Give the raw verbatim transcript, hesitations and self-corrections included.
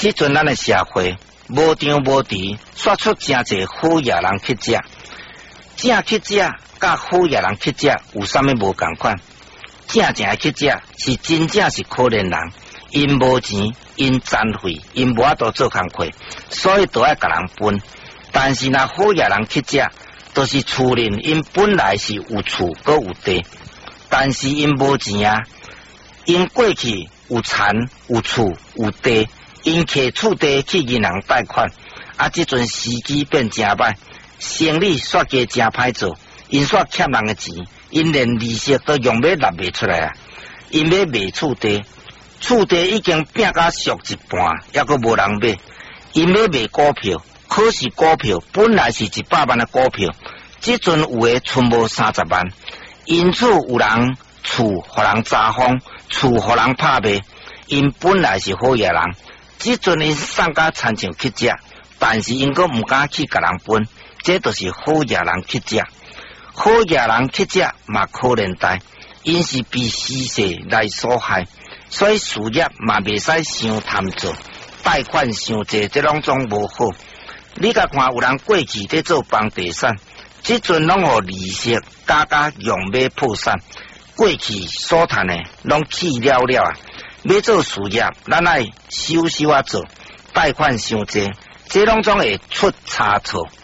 即阵咱的社会无张无弛，刷出真侪好野人去食。正去食甲好野人去食有啥物无共款？正正去食是真正是可怜人，因无钱，因残废，因无法度做工课，所以都爱甲人分。但是若好野人去食，都是厝人，因本来是有厝搁有地，但是因无钱啊，因过去有田有厝有地，因摕厝地去银行贷款，啊，即阵时机变真歹，生意煞加真歹做，因煞欠人的钱，因连利息都用要纳袂出来啊！因要卖厝地，厝地已经变甲俗一半，抑阁无人买。因要卖股票，可是股票本来是一百万的股票，即阵有诶剩无三十万，因此有人厝互人查封，厝互人拍卖。因本来是好野人，即阵因送甲亲像去食，但是因阁毋敢去甲人分，这就是好野人去食。好野人去食嘛可怜待，因是被施舍来所害，所以事业嘛袂使伤贪做，贷款伤济，这拢总无好。你甲看有人过去在做房地产，即阵拢互利息加加用要破产，过去所赚的拢去了了啊！要做事业，咱爱收收啊做，贷款伤济，这拢总会出差错。